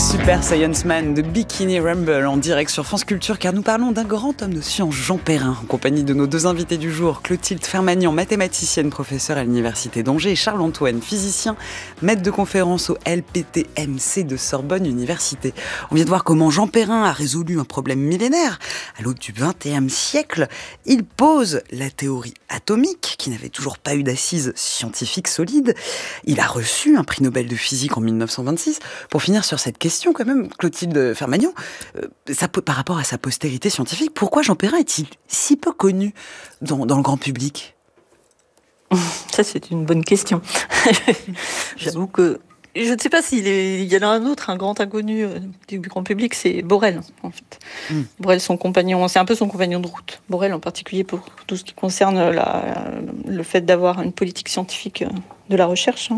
Super Science Man de Bikini Rumble en direct sur France Culture, car nous parlons d'un grand homme de science, Jean Perrin, en compagnie de nos deux invités du jour, Clotilde Fermagnan, mathématicienne, professeure à l'Université d'Angers, et Charles-Antoine, physicien, maître de conférence au LPTMC de Sorbonne Université. On vient de voir comment Jean Perrin a résolu un problème millénaire. À l'aube du XXe siècle, il pose la théorie atomique, qui n'avait toujours pas eu d'assises scientifiques solides. Il a reçu un prix Nobel de physique en 1926. Pour finir sur cette question, quand même, Clotilde Fermagnan, par rapport à sa postérité scientifique, pourquoi Jean Perrin est-il si peu connu dans le grand public ? Ça, c'est une bonne question. J'avoue que je ne sais pas s'il y en a un autre, un grand inconnu du grand public, c'est Borel, en fait. Borel, son compagnon, c'est un peu son compagnon de route. Borel, en particulier, pour tout ce qui concerne le fait d'avoir une politique scientifique de la recherche.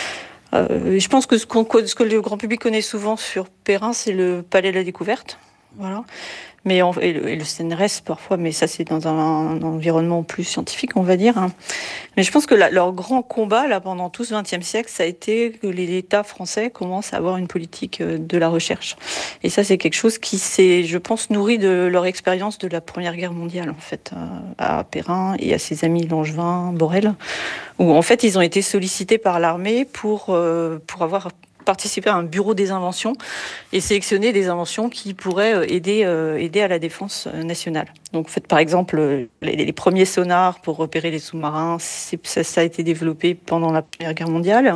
Je pense que ce que le grand public connaît souvent sur Perrin, c'est le Palais de la Découverte. Voilà. Et le CNRS parfois, mais ça c'est dans un environnement plus scientifique, on va dire. Mais je pense que leur grand combat, là, pendant tout ce XXe siècle, ça a été que l'État français commence à avoir une politique de la recherche. Et ça, c'est quelque chose qui s'est, je pense, nourri de leur expérience de la Première Guerre mondiale, en fait, à Perrin et à ses amis Langevin, Borel, où en fait, ils ont été sollicités par l'armée pour avoir participer à un bureau des inventions et sélectionner des inventions qui pourraient aider à la défense nationale. Donc, par exemple, les premiers sonars pour repérer les sous-marins, ça a été développé pendant la Première Guerre mondiale.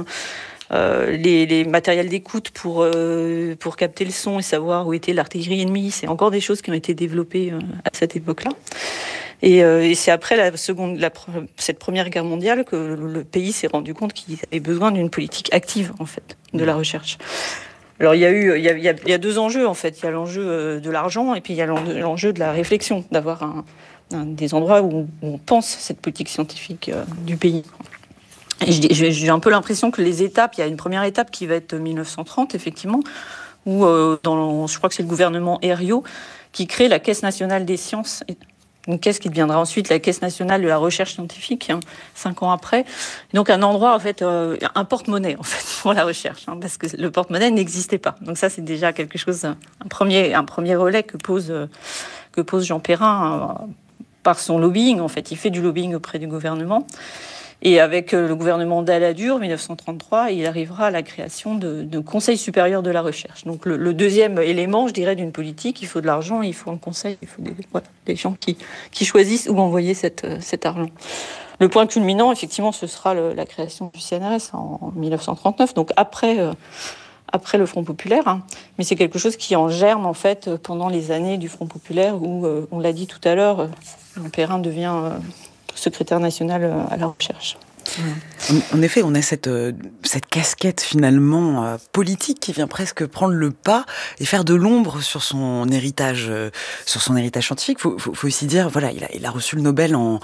Les matériels d'écoute pour capter le son et savoir où était l'artillerie ennemie, c'est encore des choses qui ont été développées à cette époque-là. Et c'est après cette Première Guerre mondiale que le pays s'est rendu compte qu'il avait besoin d'une politique active, en fait, de la recherche. Alors, il y a deux enjeux, en fait. Il y a l'enjeu de l'argent et puis il y a l'enjeu de la réflexion, d'avoir des endroits où on pense cette politique scientifique du pays. Et j'ai un peu l'impression que les étapes, il y a une première étape qui va être 1930, effectivement, où je crois que c'est le gouvernement Herriot qui crée la Caisse nationale des sciences, une caisse qui deviendra ensuite la Caisse nationale de la recherche scientifique, 5 ans après. Donc un endroit, en fait, un porte-monnaie, en fait, pour la recherche, parce que le porte-monnaie n'existait pas. Donc ça, c'est déjà quelque chose, un premier relais que pose Jean Perrin par son lobbying. En fait, il fait du lobbying auprès du gouvernement. Et avec le gouvernement Daladier, 1933, il arrivera à la création de Conseil supérieur de la recherche. Donc le deuxième élément, je dirais, d'une politique, il faut de l'argent, il faut un conseil, il faut des gens qui choisissent où envoyer cet argent. Le point culminant, effectivement, ce sera la création du CNRS en 1939, donc après le Front populaire. Mais c'est quelque chose qui en germe, en fait, pendant les années du Front populaire, où, on l'a dit tout à l'heure, Jean Perrin devient secrétaire national à la recherche. En effet, on a cette casquette finalement politique qui vient presque prendre le pas et faire de l'ombre sur son héritage scientifique. Faut aussi dire, voilà, il a reçu le Nobel en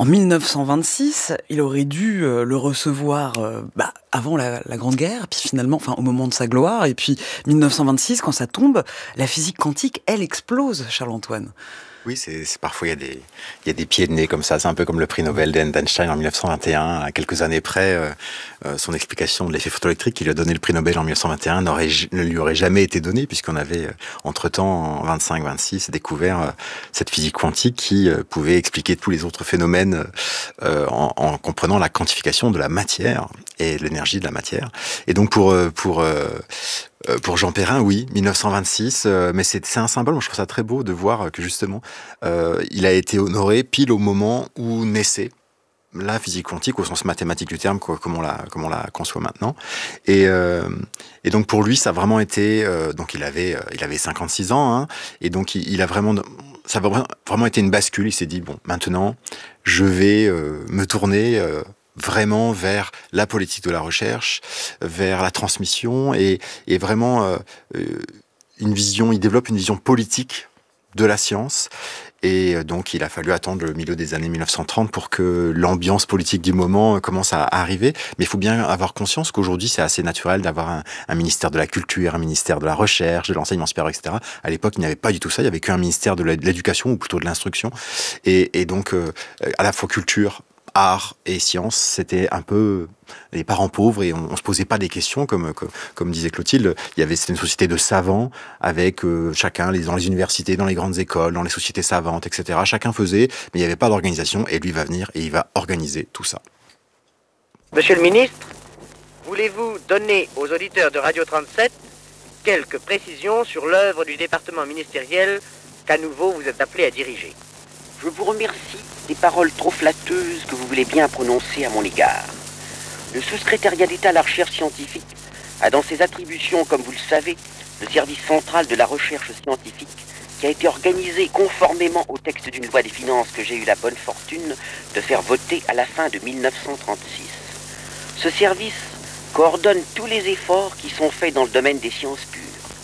1926. Il aurait dû le recevoir avant la Grande Guerre, puis finalement, enfin au moment de sa gloire. Et puis 1926, quand ça tombe, la physique quantique, elle explose, Charles-Antoine. Oui, c'est parfois il y a des pieds de nez comme ça. C'est un peu comme le prix Nobel d'Einstein en 1921. À quelques années près, son explication de l'effet photoélectrique qui lui a donné le prix Nobel en 1921 ne lui aurait jamais été donnée, puisqu'on avait entre-temps, en 25-26, découvert cette physique quantique qui pouvait expliquer tous les autres phénomènes en comprenant la quantification de la matière et l'énergie de la matière. Et donc pour Jean Perrin, oui, 1926, mais c'est un symbole. Moi, je trouve ça très beau de voir que justement, il a été honoré pile au moment où naissait la physique quantique au sens mathématique du terme, comme on la conçoit maintenant. Et donc pour lui, ça a vraiment été. Donc il avait 56 ans, et donc ça a vraiment été une bascule. Il s'est dit bon, maintenant, je vais me tourner. Vraiment vers la politique de la recherche, vers la transmission et vraiment il développe une vision politique de la science. Et donc, il a fallu attendre le milieu des années 1930 pour que l'ambiance politique du moment commence à arriver. Mais il faut bien avoir conscience qu'aujourd'hui, c'est assez naturel d'avoir un ministère de la culture, un ministère de la recherche, de l'enseignement supérieur, etc. À l'époque, il n'y avait pas du tout ça. Il n'y avait qu'un ministère de l'éducation, ou plutôt de l'instruction. Et donc, à la fois culture, art et science, c'était un peu les parents pauvres et on se posait pas des questions comme disait Clotilde. C'était une société de savants avec chacun dans les universités, dans les grandes écoles, dans les sociétés savantes, etc. Chacun faisait, mais il n'y avait pas d'organisation et lui va venir et il va organiser tout ça. Monsieur le ministre, voulez-vous donner aux auditeurs de Radio 37 quelques précisions sur l'œuvre du département ministériel qu'à nouveau vous êtes appelé à diriger? Je vous remercie des paroles trop flatteuses que vous voulez bien prononcer à mon égard. Le sous-secrétariat d'État à la recherche scientifique a dans ses attributions, comme vous le savez, le service central de la recherche scientifique qui a été organisé conformément au texte d'une loi des finances que j'ai eu la bonne fortune de faire voter à la fin de 1936. Ce service coordonne tous les efforts qui sont faits dans le domaine des sciences pures.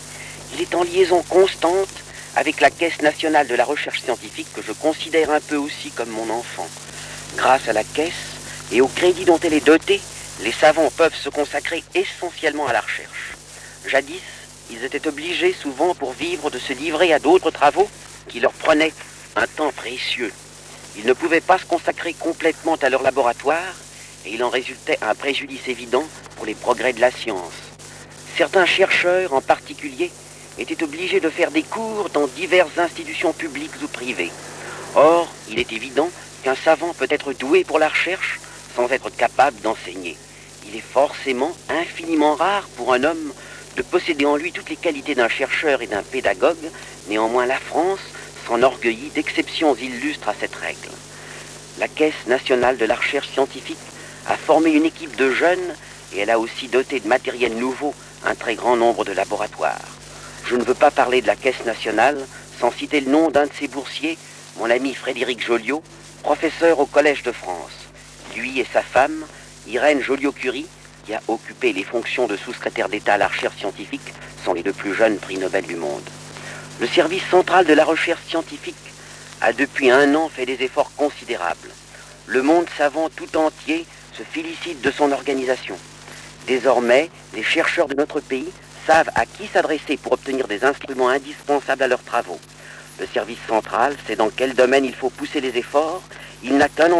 Il est en liaison constante avec la Caisse nationale de la recherche scientifique que je considère un peu aussi comme mon enfant. Grâce à la Caisse et au crédit dont elle est dotée, les savants peuvent se consacrer essentiellement à la recherche. Jadis, ils étaient obligés souvent pour vivre de se livrer à d'autres travaux qui leur prenaient un temps précieux. Ils ne pouvaient pas se consacrer complètement à leur laboratoire et il en résultait un préjudice évident pour les progrès de la science. Certains chercheurs en particulier étaient obligés de faire des cours dans diverses institutions publiques ou privées. Or, il est évident qu'un savant peut être doué pour la recherche sans être capable d'enseigner. Il est forcément infiniment rare pour un homme de posséder en lui toutes les qualités d'un chercheur et d'un pédagogue. Néanmoins, la France s'enorgueillit d'exceptions illustres à cette règle. La Caisse nationale de la recherche scientifique a formé une équipe de jeunes et elle a aussi doté de matériel nouveau un très grand nombre de laboratoires. Je ne veux pas parler de la Caisse nationale sans citer le nom d'un de ses boursiers, mon ami Frédéric Joliot, professeur au Collège de France. Lui et sa femme, Irène Joliot-Curie, qui a occupé les fonctions de sous-secrétaire d'État à la recherche scientifique, sont les deux plus jeunes prix Nobel du monde. Le service central de la recherche scientifique a depuis 1 an fait des efforts considérables. Le monde savant tout entier se félicite de son organisation. Désormais, les chercheurs de notre pays savent à qui s'adresser pour obtenir des instruments indispensables à leurs travaux. Le service central sait dans quel domaine il faut pousser les efforts. Il n'a qu'un